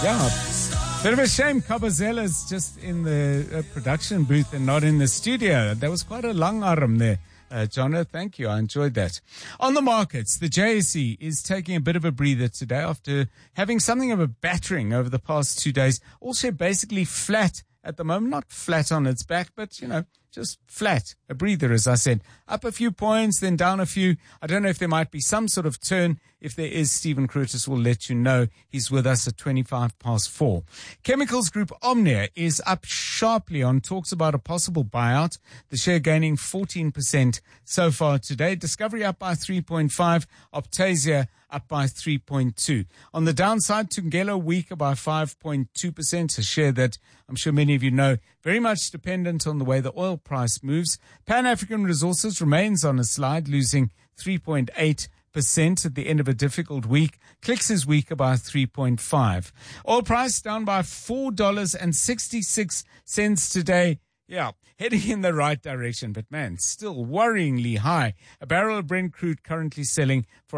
Yeah. Bit of a shame Kabazella's just in the production booth and not in the studio. That was quite a long arm there. Jono, thank you. I enjoyed that. On the markets, the JSE is taking a bit of a breather today after having something of a battering over the past 2 days. Also basically flat at the moment. Not flat on its back, but, just flat. A breather, as I said. Up a few points, then down a few. I don't know if there might be some sort of turn. If there is, Stephen Curtis will let you know. He's with us at 4:25. Chemicals Group Omnia is up sharply on talks about a possible buyout. The share gaining 14% so far today. Discovery up by 3.5. Optasia up by 3.2. On the downside, Tungela weaker by 5.2%, a share that I'm sure many of you know, very much dependent on the way the oil price moves. Pan African Resources remains on a slide, losing 3.8% at the end of a difficult week. Clicks is weaker by 3.5. Oil price down by $4.66 today. Yeah, heading in the right direction, but man, still worryingly high. A barrel of Brent crude currently selling for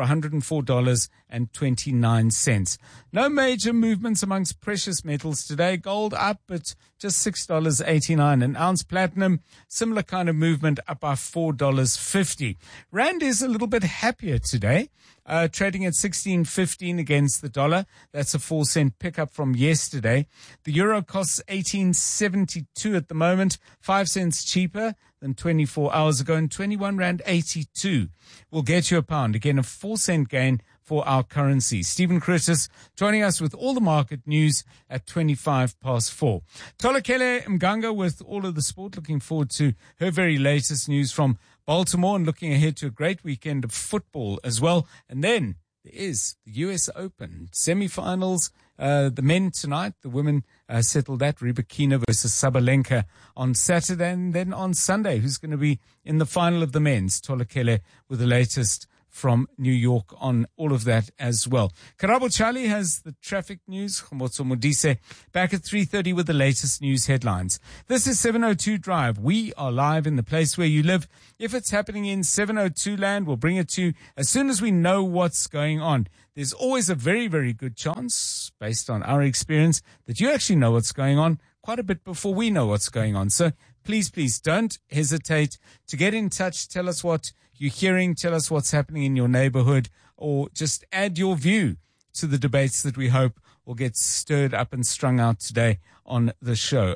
$104.29. No major movements amongst precious metals today. Gold up at just $6.89 an ounce. Platinum, similar kind of movement, up by $4.50. Rand is a little bit happier today. Trading at 16.15 against the dollar. That's a 4-cent pickup from yesterday. The euro costs 18.72 at the moment, 5 cents cheaper than 24 hours ago, and 21 Rand 82 will get you a pound. Again, a 4-cent gain for our currency. Stephen Curtis joining us with all the market news at 4:25. Tolakele Mganga with all of the sport. Looking forward to her very latest news from Baltimore and looking ahead to a great weekend of football as well. And then there is the US Open semifinals. The men tonight, the women settled that. Rybakina versus Sabalenka on Saturday. And then on Sunday, who's going to be in the final of the men's? Tolakele with the latest from New York on all of that as well. Karabo Charlie has the traffic news. Khomotso Modise back at 3:30 with the latest news headlines. This is 702 Drive. We are live in the place where you live. If it's happening in 702 land, we'll bring it to you as soon as we know what's going on. There's always a very, very good chance, based on our experience, that you actually know what's going on quite a bit before we know what's going on. So please don't hesitate to get in touch. Tell us what you're hearing. Tell us what's happening in your neighborhood, or just add your view to the debates that we hope will get stirred up and strung out today on the show.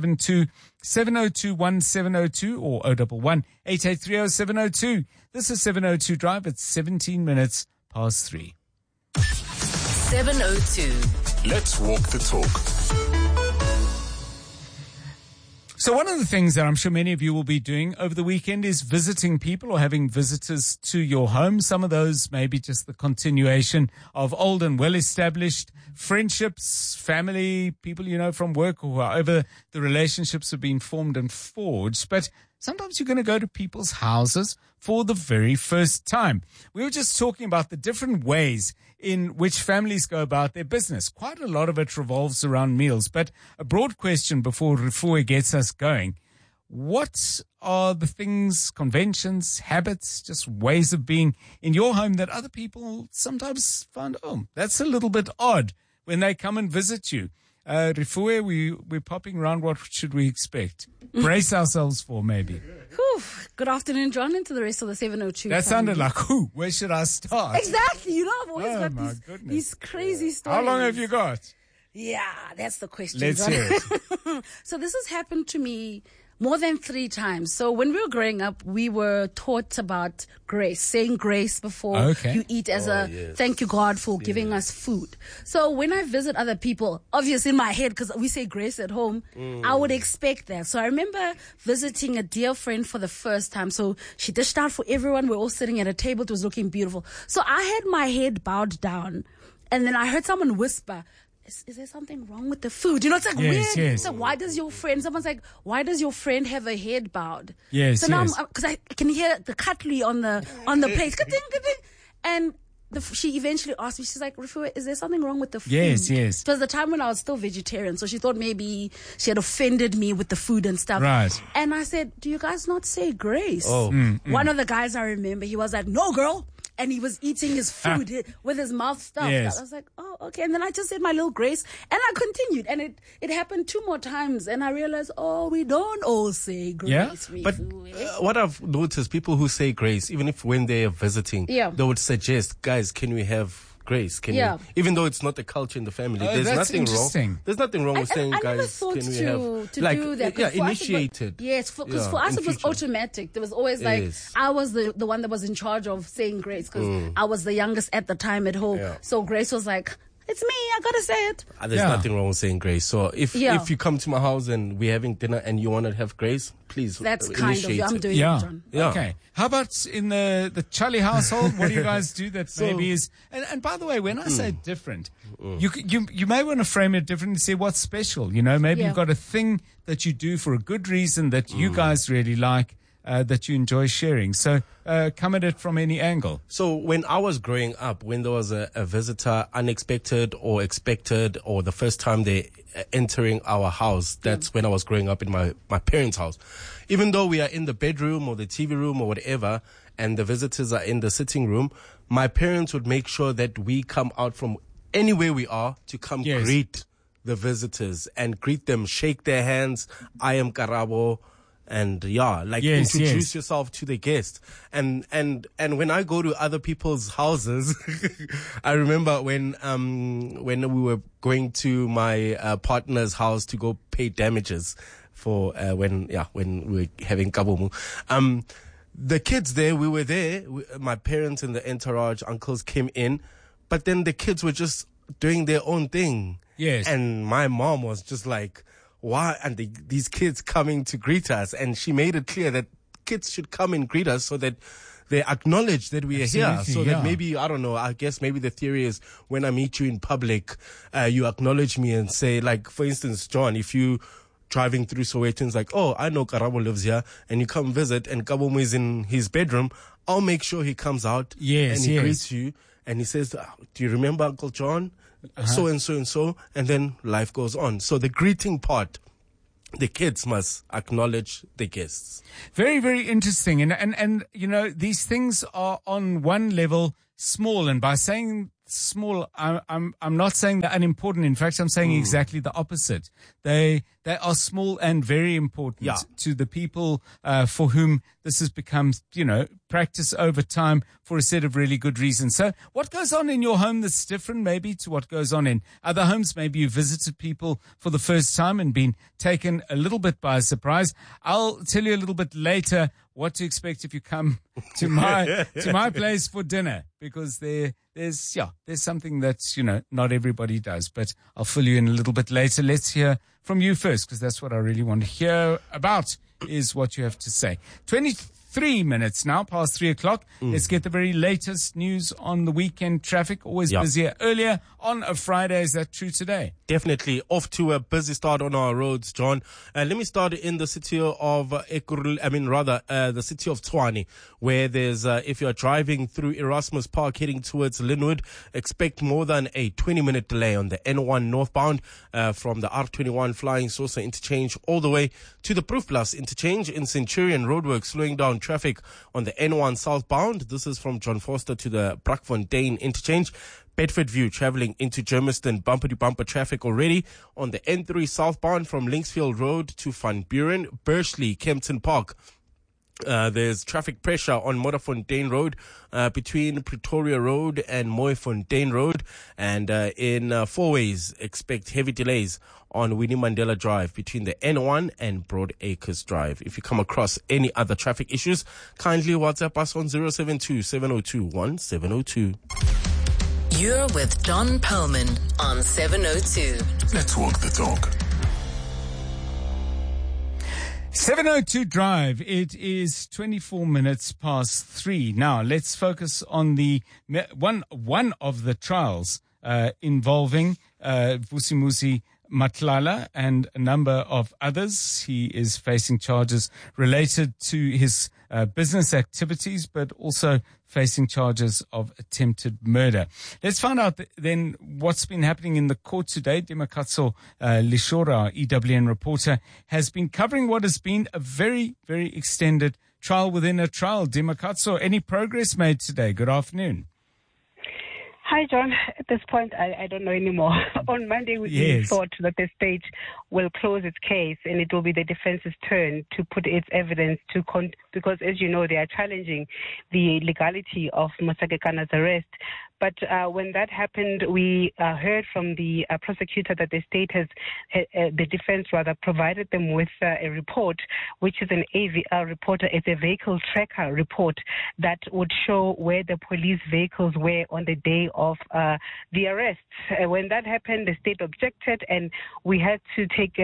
072-702-1702 or 011-883-0702. This is 702 Drive. It's 17 minutes past 3. 702. Let's walk the talk. So one of the things that I'm sure many of you will be doing over the weekend is visiting people or having visitors to your home. Some of those may be just the continuation of old and well-established friendships, family, people you know from work or however the relationships have been formed and forged. But sometimes you're going to go to people's houses for the very first time. We were just talking about the different ways in which families go about their business. Quite a lot of it revolves around meals. But a broad question before Refoe gets us going. What are the things, conventions, habits, just ways of being in your home that other people sometimes find, that's a little bit odd when they come and visit you? Refoe, we're popping around. What should we expect? Brace ourselves for, maybe. Whew. Good afternoon, John, and to the rest of the 702. That sounded like, where should I start? Exactly. I've always got these crazy stories. How long have you got? Yeah, that's the question, Let's John. hear it. So this has happened to me more than 3 times. So when we were growing up, we were taught about grace, saying grace before you eat as thank you, God, for giving us food. So when I visit other people, obviously in my head, because we say grace at home, I would expect that. So I remember visiting a dear friend for the first time. So she dished out for everyone. We're all sitting at a table. It was looking beautiful. So I had my head bowed down, and then I heard someone whisper, is there something wrong with the food? It's like weird. Yes. So why does your friend, someone's like, why does your friend have a head bowed? Yes. So now, because I can hear the cutlery on the plate. And she eventually asked me, she's like, Refoe, is there something wrong with the food? Yes. It was the time when I was still vegetarian. So she thought maybe she had offended me with the food and stuff. Right. And I said, do you guys not say grace? Oh. One of the guys I remember, he was like, no, girl. and he was eating his food with his mouth stuffed. Yes. I was like, oh, okay. And then I just said my little grace, and I continued. And it happened 2 more times, and I realized, oh, we don't all say grace. Yeah, but what I've noticed, people who say grace, even if when they're visiting, they would suggest, guys, can we have grace? Can we, even though it's not a culture in the family, there's nothing wrong. There's nothing wrong with saying, guys, can we have do that? Yeah, initiated. Yes, because for us it was automatic. There was always I was the one that was in charge of saying grace because I was the youngest at the time at home. Yeah. So grace was like, it's me, I gotta say it. There's nothing wrong with saying grace. So if you come to my house and we're having dinner and you want to have grace, please that's kind of you. I'm doing it, John. Yeah. Okay. How about in the Charlie household? What do you guys do that maybe is... And by the way, when I say different, you may want to frame it differently and say what's special. You know, maybe you've got a thing that you do for a good reason that you guys really like. That you enjoy sharing. So come at it from any angle. So when I was growing up, when there was a visitor, unexpected or expected, or the first time they entering our house, that's when I was growing up in my parents' house. Even though we are in the bedroom or the TV room or whatever, and the visitors are in the sitting room, my parents would make sure that we come out from anywhere we are to come greet the visitors and greet them, shake their hands. I am Karabo. And introduce yourself to the guest. And when I go to other people's houses, I remember when we were going to my partner's house to go pay damages for when we were having kabomu. The kids there, we were there. My parents and the entourage, uncles came in, but then the kids were just doing their own thing. Yes. And my mom was just like, why? And these kids coming to greet us. And she made it clear that kids should come and greet us so that they acknowledge that we are here. So that maybe, I don't know, I guess maybe the theory is when I meet you in public, you acknowledge me and say, like, for instance, John, if you driving through Soweto and it's like, oh, I know Karabo lives here, and you come visit and Kabomo is in his bedroom, I'll make sure he comes out and he greets you and he says, do you remember Uncle John? So and so and so, and then life goes on. So the greeting part, the kids must acknowledge the guests. Very, very interesting. And you know, these things are on one level small, and by saying small, I'm not saying they're unimportant. In fact, I'm saying exactly the opposite. They are small and very important to the people for whom this has become, you know, practice over time for a set of really good reasons. So what goes on in your home that's different maybe to what goes on in other homes? Maybe you visited people for the first time and been taken a little bit by surprise. I'll tell you a little bit later what to expect if you come to my place for dinner, because there's something that, you know, not everybody does, but I'll fill you in a little bit later. Let's hear from you first, because that's what I really want to hear about, is what you have to say. 23 minutes now past 3 o'clock. Let's get the very latest news on the weekend traffic. Always busier earlier on a Friday. Is that true today? Definitely off to a busy start on our roads, John. Let me start in the city of the city of Tshwane, where there's, if you're driving through Erasmus Park heading towards Linwood, expect more than a 20-minute delay on the N1 northbound from the R21 Flying Saucer interchange all the way to the Proof Plus interchange in Centurion Roadworks, slowing down traffic on the N1 southbound. This is from John Foster to the Brakfontein interchange. Bedford View traveling into Germiston, bumper-to-bumper traffic already on the N3 southbound from Linksfield Road to Van Buren, Bursley, Kempton Park. There's traffic pressure on Modderfontein Road between Pretoria Road and Mooifontein Road, and in four ways expect heavy delays on Winnie Mandela Drive between the N1 and Broad Acres Drive. If you come across any other traffic issues, kindly WhatsApp us on 072-702-1702. You're with John Perlman on 702. Let's walk the talk. 702 Drive. It is 24 minutes past 3. Now, let's focus on the one of the trials involving Vusimuzi Matlala and a number of others. He is facing charges related to his business activities, but also facing charges of attempted murder. Let's find out then what's been happening in the court today. Demakatso Lishora, EWN reporter, has been covering what has been a very, very extended trial within a trial. Dimakatso, any progress made today? Good afternoon. Hi, John. At this point, I don't know anymore. On Monday, we thought that the state will close its case and it will be the defense's turn to put its evidence because, as you know, they are challenging the legality of Mosakekana's arrest. But when that happened, we heard from the prosecutor that the state the defense rather, provided them with a report, which is an AVL report. It's a vehicle tracker report that would show where the police vehicles were on the day of the arrest. When that happened, the state objected, and we had to take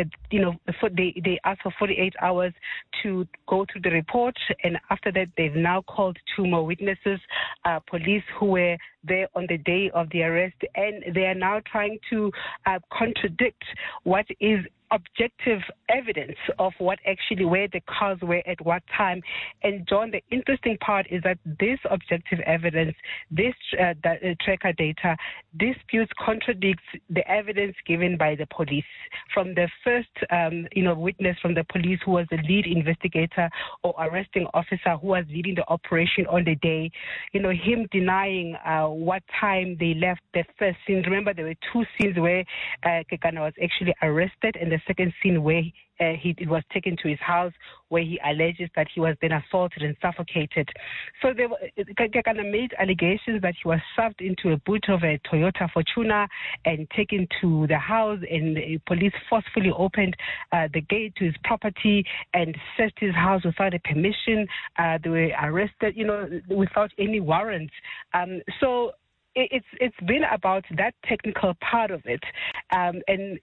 they asked for 48 hours to go through the report, and after that, they've now called 2 more witnesses, police who were there on the day of the arrest, and they are now trying to contradict what is objective evidence of what actually where the cars were at what time. And John, the interesting part is that this objective evidence, this tracker data, disputes, contradicts the evidence given by the police. From the first witness from the police, who was the lead investigator or arresting officer who was leading the operation on the day, him denying what time they left the first scene. Remember, there were 2 scenes where Kekana was actually arrested, and the second scene where he was taken to his house, where he alleges that he was then assaulted and suffocated. So Kekana made allegations that he was shoved into a boot of a Toyota Fortuner and taken to the house, and the police forcefully opened the gate to his property and searched his house without a permission. They were arrested, without any warrants. So it's been about that technical part of it, and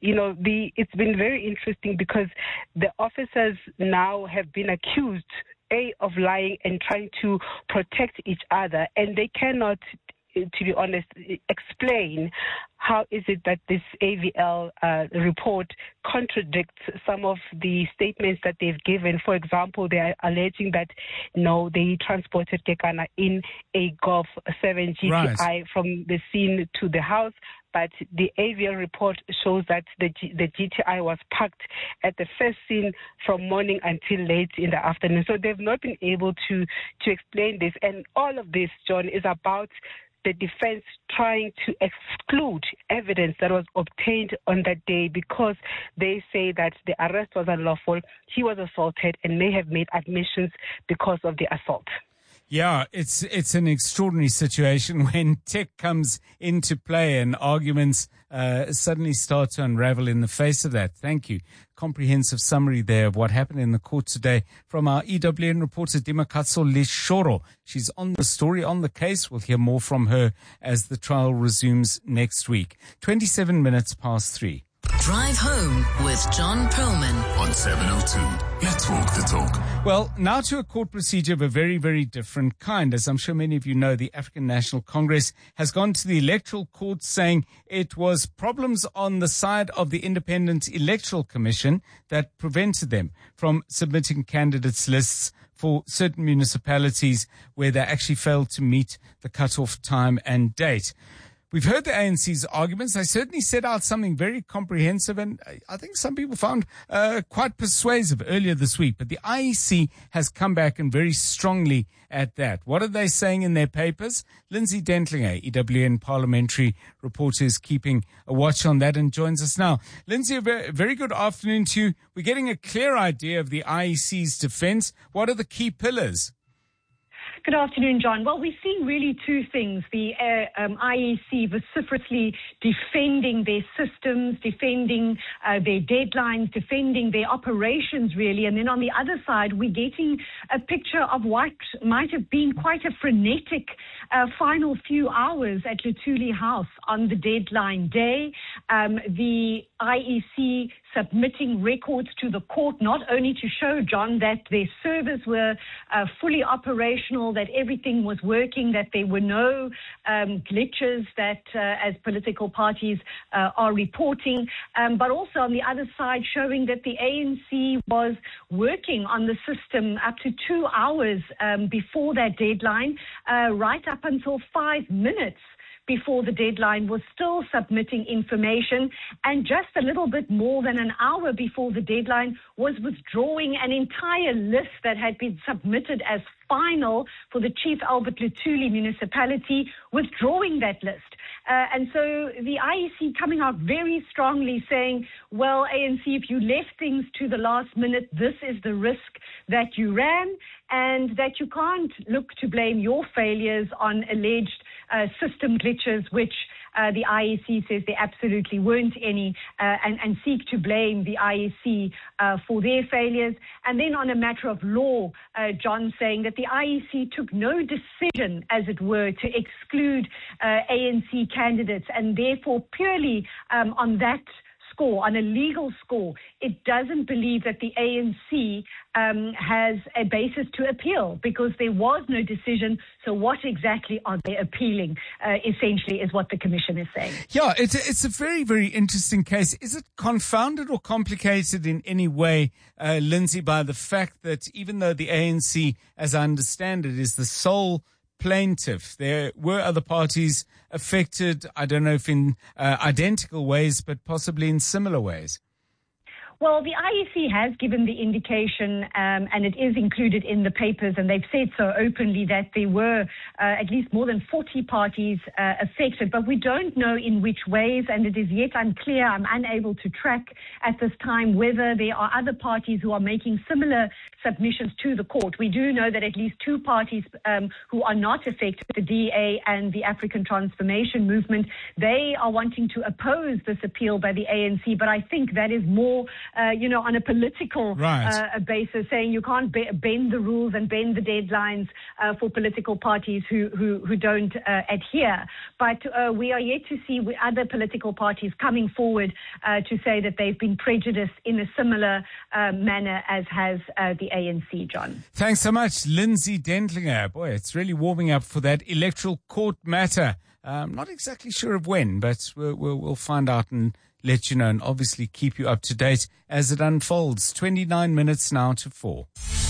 it's been very interesting because the officers now have been accused of lying and trying to protect each other, and they cannot, to be honest, explain how is it that this AVL report contradicts some of the statements that they've given. For example, they are alleging that, no, they transported Kekana in a Golf 7 GTI from the scene to the house, but the AVL report shows that the GTI was parked at the first scene from morning until late in the afternoon. So they've not been able to explain this. And all of this, John, is about the defense trying to exclude evidence that was obtained on that day because they say that the arrest was unlawful, he was assaulted, and may have made admissions because of the assault. Yeah, it's an extraordinary situation when tech comes into play and arguments suddenly start to unravel in the face of that. Thank you. Comprehensive summary there of what happened in the court today from our EWN reporter Dimakatso Leshoro. She's on the story, on the case. We'll hear more from her as the trial resumes next week. 27 minutes past 3. Drive Home with John Perlman on 702. Let's walk the talk. Well, now to a court procedure of a very, very different kind. As I'm sure many of you know, the African National Congress has gone to the Electoral Court saying it was problems on the side of the Independent Electoral Commission that prevented them from submitting candidates lists for certain municipalities where they actually failed to meet the cutoff time and date. We've heard the ANC's arguments. They certainly set out something very comprehensive and I think some people found quite persuasive earlier this week. But the IEC has come back and very strongly at that. What are they saying in their papers? Lindsay Dentlinger, EWN parliamentary reporter, is keeping a watch on that and joins us now. Lindsay, a very good afternoon to you. We're getting a clear idea of the IEC's defense. What are the key pillars? Good afternoon, John. Well, we're seeing really 2 things. The IEC vociferously defending their systems, defending their deadlines, defending their operations, really. And then on the other side, we're getting a picture of what might have been quite a frenetic final few hours at Luthuli House on the deadline day. The IEC submitting records to the court, not only to show, John, that their servers were fully operational, that everything was working, that there were no glitches that, as political parties are reporting, but also on the other side showing that the ANC was working on the system up to 2 hours before that deadline, right up until 5 minutes before the deadline was still submitting information, and just a little bit more than an hour before the deadline was withdrawing an entire list that had been submitted as final for the Chief Albert Luthuli municipality, withdrawing that list. And so the IEC coming out very strongly saying, well, ANC, if you left things to the last minute, this is the risk that you ran, and that you can't look to blame your failures on alleged system glitches, which the IEC says there absolutely weren't any, and seek to blame the IEC for their failures. And then on a matter of law, John saying that the IEC took no decision, as it were, to exclude ANC candidates, and therefore purely on that score, on a legal score, it doesn't believe that the ANC has a basis to appeal, because there was no decision. So what exactly are they appealing, essentially, is what the Commission is saying. Yeah, it's a very, very interesting case. Is it confounded or complicated in any way, Lindsay, by the fact that even though the ANC, as I understand it, is the sole plaintiff, there were other parties affected, I don't know if in identical ways, but possibly in similar ways? Well, the IEC has given the indication, and it is included in the papers, and they've said so openly, that there were at least more than 40 parties affected, but we don't know in which ways, and it is yet unclear. I'm unable to track at this time whether there are other parties who are making similar submissions to the court. We do know that at least two parties who are not affected, the DA and the African Transformation Movement, they are wanting to oppose this appeal by the ANC, but I think that is more on a political basis, saying you can't bend the rules and bend the deadlines for political parties who don't adhere. But we are yet to see other political parties coming forward to say that they've been prejudiced in a similar manner as has the ANC, John. Thanks so much, Lindsay Dentlinger. Boy, it's really warming up for that electoral court matter. Not exactly sure of when, but we'll find out and let you know, and obviously keep you up to date as it unfolds. 29 minutes now to 4.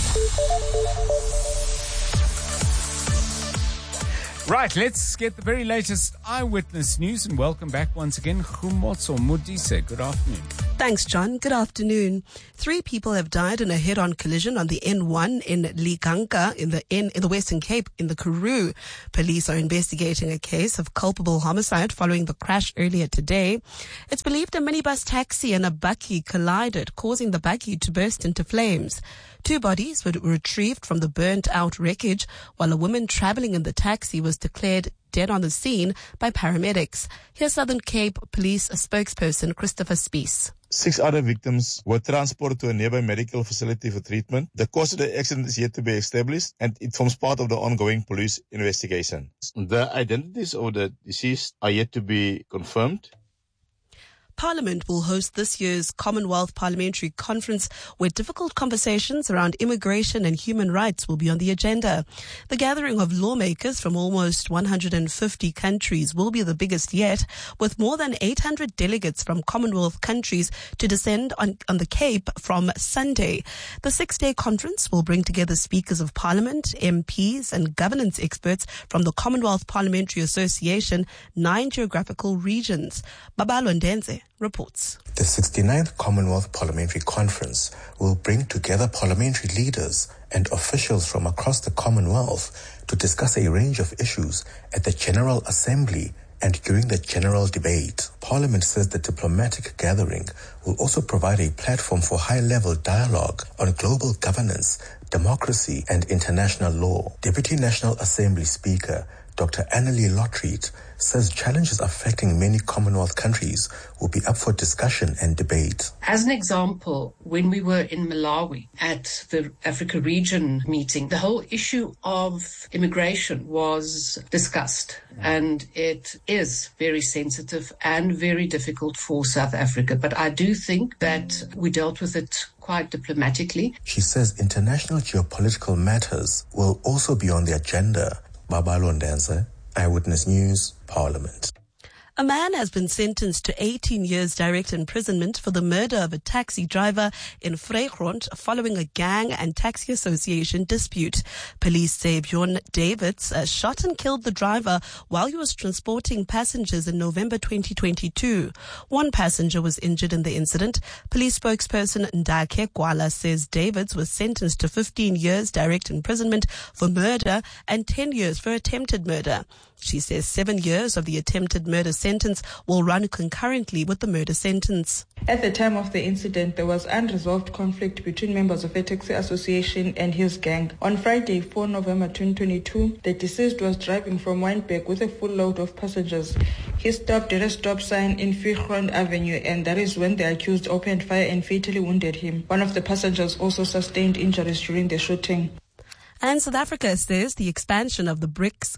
Right, let's get the very latest eyewitness news, and welcome back once again, Khumotso Modise. Good afternoon. Thanks, John. Good afternoon. 3 people have died in a head-on collision on the N1 in Liganka in the Western Cape in the Karoo. Police are investigating a case of culpable homicide following the crash earlier today. It's believed a minibus taxi and a bakkie collided, causing the bakkie to burst into flames. 2 bodies were retrieved from the burnt-out wreckage, while a woman traveling in the taxi was declared dead on the scene by paramedics. Here's Southern Cape Police spokesperson Christopher Spies. 6 other victims were transported to a nearby medical facility for treatment. The cause of the accident is yet to be established, and it forms part of the ongoing police investigation. The identities of the deceased are yet to be confirmed. Parliament will host this year's Commonwealth Parliamentary Conference, where difficult conversations around immigration and human rights will be on the agenda. The gathering of lawmakers from almost 150 countries will be the biggest yet, with more than 800 delegates from Commonwealth countries to descend on the Cape from Sunday. The 6-day conference will bring together speakers of Parliament, MPs and governance experts from the Commonwealth Parliamentary Association, 9 geographical regions. Babalo Ndenze reports. The 69th Commonwealth Parliamentary Conference will bring together parliamentary leaders and officials from across the Commonwealth to discuss a range of issues at the General Assembly and during the general debate. Parliament says the diplomatic gathering will also provide a platform for high-level dialogue on global governance, democracy and international law. Deputy National Assembly Speaker Dr. Annelie Lottreet says challenges affecting many Commonwealth countries will be up for discussion and debate. As an example, when we were in Malawi at the Africa Region meeting, the whole issue of immigration was discussed, and it is very sensitive and very difficult for South Africa. But I do think that we dealt with it quite diplomatically. She says international geopolitical matters will also be on the agenda. Babalo Ndenze, Eyewitness News, Parliament. A man has been sentenced to 18 years direct imprisonment for the murder of a taxi driver in Vrygrond following a gang and taxi association dispute. Police say Bjorn Davids shot and killed the driver while he was transporting passengers in November 2022. One passenger was injured in the incident. Police spokesperson Ndake Gwala says Davids was sentenced to 15 years direct imprisonment for murder and 10 years for attempted murder. She says 7 years of the attempted murder sentence will run concurrently with the murder sentence. At the time of the incident, there was unresolved conflict between members of a taxi association and his gang. On Friday, 4 November 2022, the deceased was driving from Wynberg with a full load of passengers. He stopped at a stop sign in Vrygrond Avenue, and that is when the accused opened fire and fatally wounded him. One of the passengers also sustained injuries during the shooting. And South Africa says the expansion of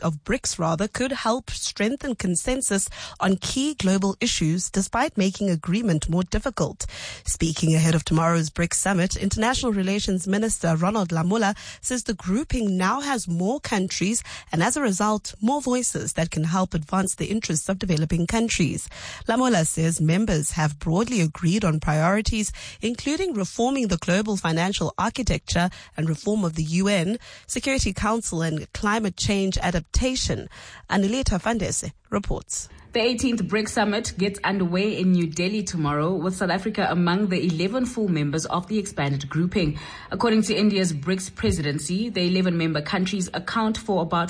BRICS could help strengthen consensus on key global issues despite making agreement more difficult. Speaking ahead of tomorrow's BRICS summit, International Relations Minister Ronald Lamola says the grouping now has more countries and as a result, more voices that can help advance the interests of developing countries. Lamola says members have broadly agreed on priorities, including reforming the global financial architecture and reform of the UN, Security Council and climate change adaptation. Anilita Fandese reports. The 18th BRICS Summit gets underway in New Delhi tomorrow, with South Africa among the 11 full members of the expanded grouping. According to India's BRICS presidency, the 11-member countries account for about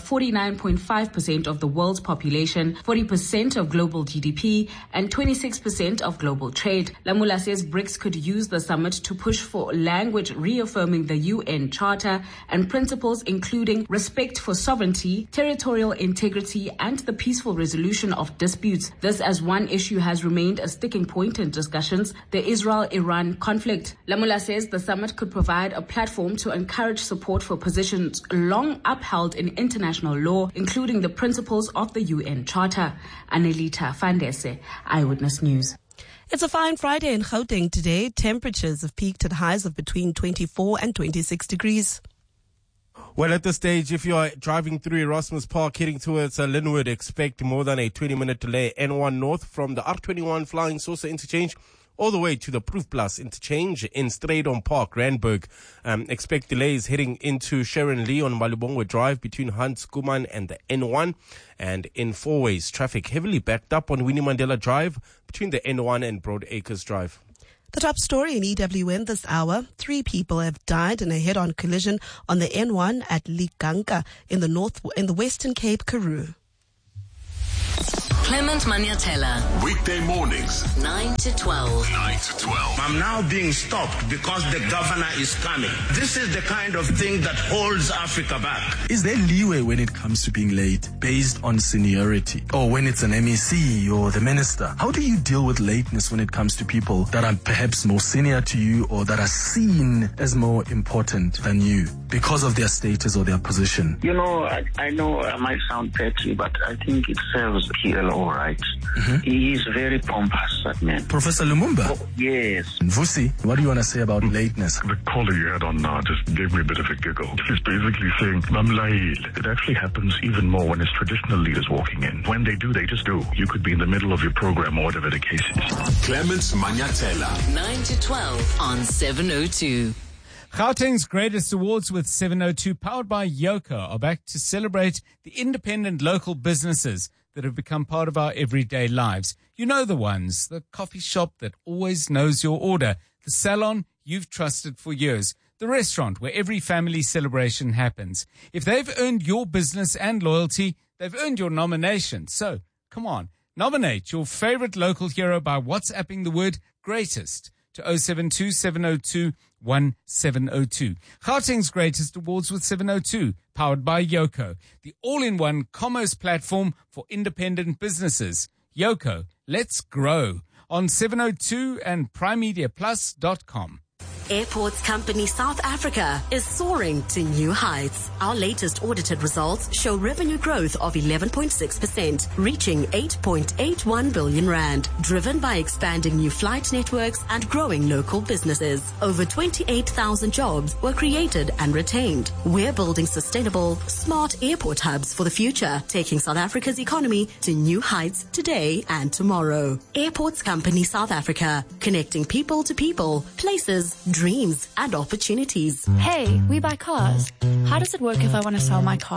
49.5% of the world's population, 40% of global GDP, and 26% of global trade. Lamola says BRICS could use the summit to push for language reaffirming the UN Charter and principles including respect for sovereignty, territorial integrity, and the peaceful resolution of disputes. This as one issue has remained a sticking point in discussions, the Israel-Iran conflict. Lamola says the summit could provide a platform to encourage support for positions long upheld in international law, including the principles of the UN Charter. Anelita Fandese, Eyewitness News. It's a fine Friday in Gauteng today. Temperatures have peaked at highs of between 24 and 26 degrees. Well, at this stage, if you are driving through Erasmus Park heading towards Linwood, expect more than a 20-minute delay. N1 North from the R21 Flying Saucer interchange all the way to the Proof Plus interchange in Strydom Park, Randburg. Expect delays heading into Sharon Lee on Malubongwe Drive between Hans Kuman and the N1. And in four ways, traffic heavily backed up on Winnie Mandela Drive between the N1 and Broad Acres Drive. The top story in EWN this hour, 3 people have died in a head-on collision on the N1 at Liganka in the Western Cape, Karoo. Clement Maniatella. Weekday mornings, 9 to 12. 9 to 12. I'm now being stopped because the governor is coming. This is the kind of thing that holds Africa back. Is there leeway when it comes to being late based on seniority? Or when it's an MEC or the minister? How do you deal with lateness when it comes to people that are perhaps more senior to you or that are seen as more important than you because of their status or their position? You know, I know I might sound petty, but I think it serves PLO right. He is very pompous, that man. Professor Lumumba? Oh, yes. Vusi, what do you want to say about lateness? The caller you had on now just gave me a bit of a giggle. He's basically saying, Mamlail. It actually happens even more when it's traditional leaders walking in. When they do, they just do. You could be in the middle of your program or whatever the case is. Clement Maniatella. 9 to 12 on 702. Gauteng's greatest awards with 702, powered by Yoco, are back to celebrate the independent local businesses that have become part of our everyday lives. You know the ones, the coffee shop that always knows your order, the salon you've trusted for years, the restaurant where every family celebration happens. If they've earned your business and loyalty, they've earned your nomination. So, come on, nominate your favorite local hero by WhatsApping the word greatest to 072 702 1702. Gauteng's greatest awards with 702, powered by Yoco, the all-in-one commerce platform for independent businesses. Yoco, let's grow on 702 and primemediaplus.com. Airports Company South Africa is soaring to new heights. Our latest audited results show revenue growth of 11.6%, reaching 8.81 billion rand, driven by expanding new flight networks and growing local businesses. Over 28,000 jobs were created and retained. We're building sustainable, smart airport hubs for the future, taking South Africa's economy to new heights today and tomorrow. Airports Company South Africa, connecting people to people, places, dreams, and opportunities. Hey, we buy cars. How does it work if I want to sell my car?